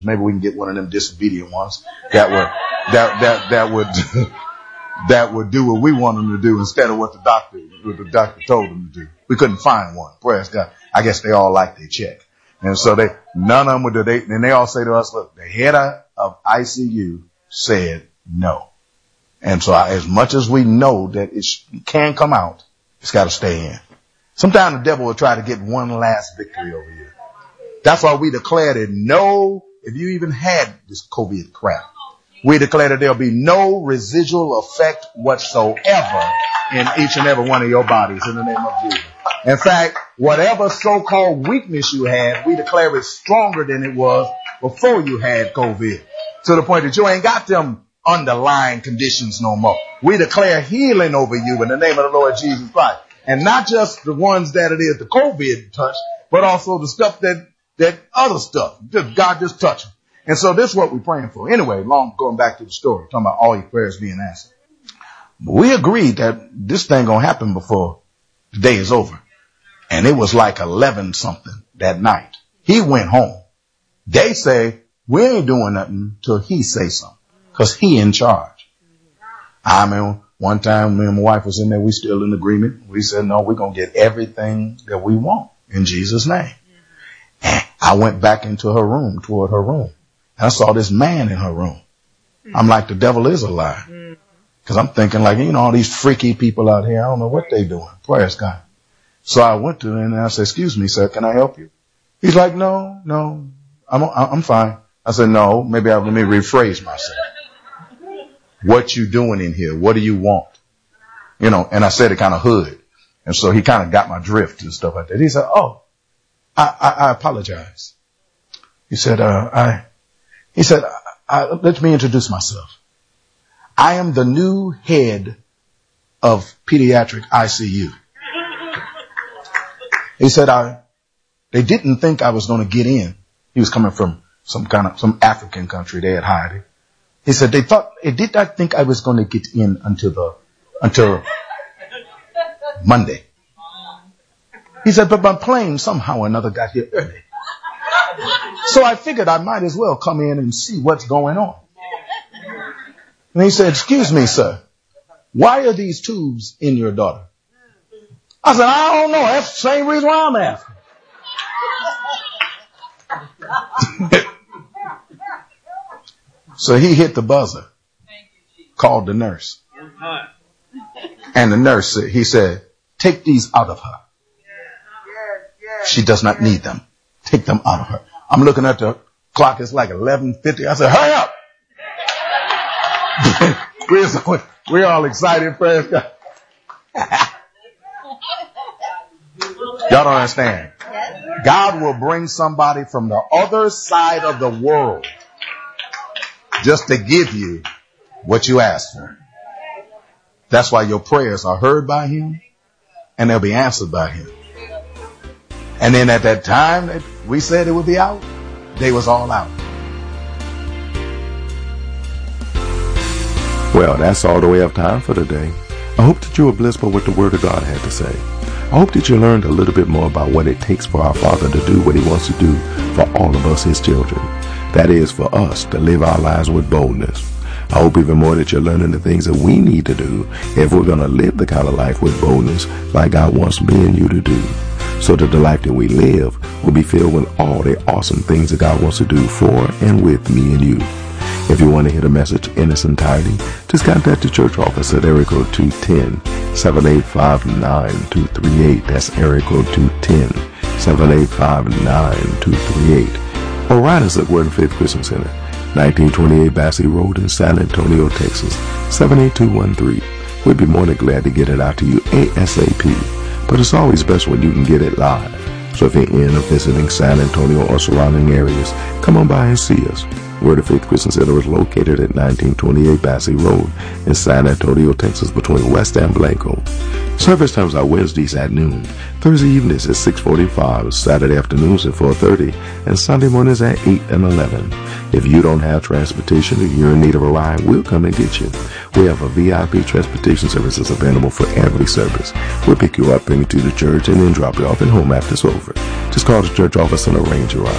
Maybe we can get one of them disobedient ones that would do what we want them to do instead of what the doctor told them to do. We couldn't find one. Praise God. I guess they all like their check. And so none of them would do it. And they all say to us, look, the head of ICU said no. And so as much as we know that it can come out, it's got to stay in. Sometimes the devil will try to get one last victory over you. That's why we declared it no, if you even had this COVID crap, we declare that there'll be no residual effect whatsoever in each and every one of your bodies in the name of Jesus. In fact, whatever so-called weakness you had, we declare it stronger than it was before you had COVID. To the point that you ain't got them underlying conditions no more. We declare healing over you in the name of the Lord Jesus Christ. And not just the ones that it is the COVID touch, but also the stuff that other stuff. God just touched them. And so this is what we're praying for. Anyway, going back to the story, talking about all your prayers being answered. We agreed that this thing gonna happen before the day is over. And it was like 11 something that night. He went home. They say, we ain't doing nothing till he say something. Cause he in charge. I mean, one time me and my wife was in there, we still in agreement. We said, no, we're gonna get everything that we want in Jesus' name. And I went back into her room, toward her room. And I saw this man in her room. I'm like, the devil is a lie. Cause I'm thinking like, all these freaky people out here, I don't know what they doing. Praise God. So I went to him and I said, excuse me, sir, can I help you? He's like, no, I'm fine. I said, no, let me rephrase myself. What you doing in here? What do you want? And I said it kind of hood. And so he kind of got my drift and stuff like that. He said, oh, I apologize. He said, let me introduce myself. I am the new head of pediatric ICU. He said, they didn't think I was going to get in. He was coming from some African country. They had hired him. He said, they did not think I was going to get in until Monday. He said, but my plane somehow or another got here early. So I figured I might as well come in and see what's going on. And he said, excuse me, sir, why are these tubes in your daughter? I said, I don't know. That's the same reason why I'm asking. So he hit the buzzer, called the nurse. And the nurse, he said, take these out of her. She does not need them. Take them out of her. I'm looking at the clock. It's like 11:50. I said, hurry up. We're all excited. Praise God. Y'all don't understand. God will bring somebody from the other side of the world just to give you what you asked for. That's why your prayers are heard by him and they'll be answered by him. And then at that time that we said it would be out, they was all out. Well, that's all the way of time for today. I hope that you were blessed by what the Word of God had to say. I hope that you learned a little bit more about what it takes for our Father to do what he wants to do for all of us, his children. That is, for us to live our lives with boldness. I hope even more that you're learning the things that we need to do if we're going to live the kind of life with boldness like God wants me and you to do, so that the life that we live will be filled with all the awesome things that God wants to do for and with me and you. If you want to hear the message in its entirety, just contact the church office at area code 210-785-9238. That's area code 210-785-9238. Or write us at Word of Faith Christian Center, 1928 Bassey Road in San Antonio, Texas, 78213. We'd be more than glad to get it out to you ASAP. But it's always best when you can get it live. So if you're in or visiting San Antonio or surrounding areas, come on by and see us. Word of Faith Christian Center is located at 1928 Bassey Road in San Antonio, Texas, between West and Blanco. Service times are Wednesdays at noon, Thursday evenings at 6:45, Saturday afternoons at 4:30, and Sunday mornings at 8 and 11. If you don't have transportation or you're in need of a ride, we'll come and get you. We have a VIP transportation services available for every service. We'll pick you up, bring you to the church, and then drop you off at home after it's over. Just call the church office and arrange a ride.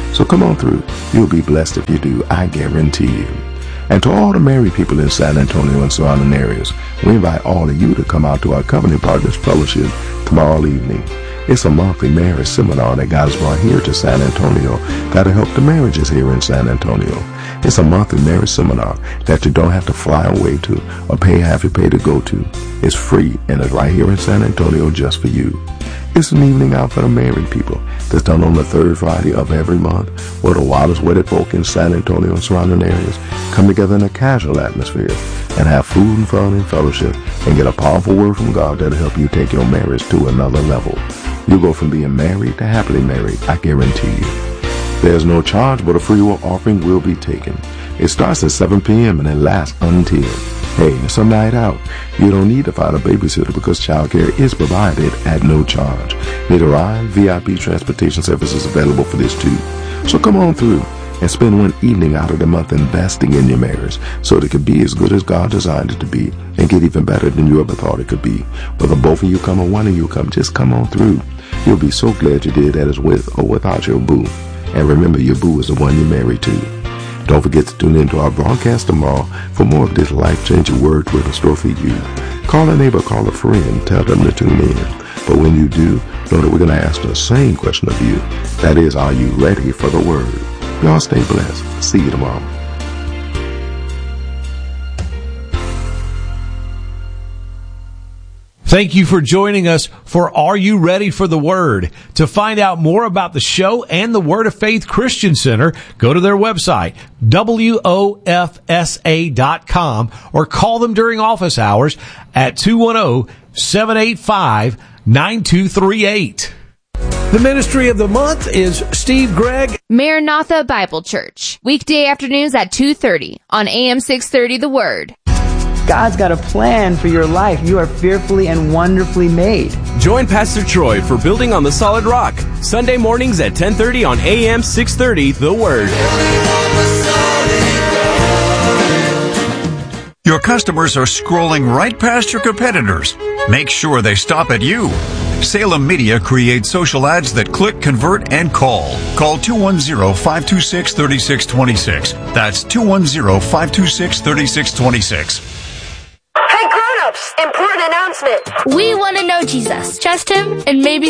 So come on through. You'll be blessed if you do, I guarantee you. And to all the married people in San Antonio and surrounding areas, we invite all of you to come out to our Covenant Partners Fellowship tomorrow evening. It's a monthly marriage seminar that God has brought here to San Antonio that'll help the marriages here in San Antonio. It's a monthly marriage seminar that you don't have to fly away to or pay half your pay to go to. It's free and it's right here in San Antonio just for you. It's an evening out for the married people that's done on the third Friday of every month, where the wildest wedded folk in San Antonio and surrounding areas come together in a casual atmosphere and have food and fun and fellowship and get a powerful word from God that'll help you take your marriage to another level. You go from being married to happily married, I guarantee you. There's no charge, but a free will offering will be taken. It starts at 7 p.m. and it lasts until. Hey, it's a night out. You don't need to find a babysitter because childcare is provided at no charge. Need a ride? VIP transportation service is available for this too. So come on through and spend one evening out of the month investing in your marriage so that it could be as good as God designed it to be and get even better than you ever thought it could be. Whether both of you come or one of you come, just come on through. You'll be so glad you did that as with or without your boo. And remember, your boo is the one you're married to. Don't forget to tune in to our broadcast tomorrow for more of this life-changing word with a store for you. Call a neighbor, call a friend, tell them to tune in. But when you do, know that we're going to ask the same question of you. That is, are you ready for the word? Y'all stay blessed. See you tomorrow. Thank you for joining us for Are You Ready for the Word? To find out more about the show and the Word of Faith Christian Center, go to their website, WOFSA.com, or call them during office hours at 210-785-9238. The ministry of the month is Steve Gregg. Maranatha Bible Church, weekday afternoons at 2:30 on AM 630 The Word. God's got a plan for your life. You are fearfully and wonderfully made. Join Pastor Troy for Building on the Solid Rock, Sunday mornings at 10:30 on AM 630 The Word. Your customers are scrolling right past your competitors. Make sure they stop at you. Salem Media creates social ads that click, convert, and call. Call 210-526-3626. That's 210-526-3626. Hey grown-ups, important announcement. We want to know Jesus. Trust him and maybe